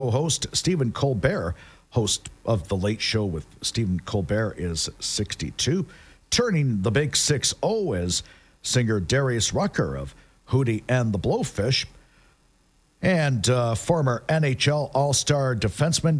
host Stephen Colbert, host of The Late Show with Stephen Colbert, is 62. Turning the big 6-0 is singer Darius Rucker of Hootie and the Blowfish, and former NHL All-Star defenseman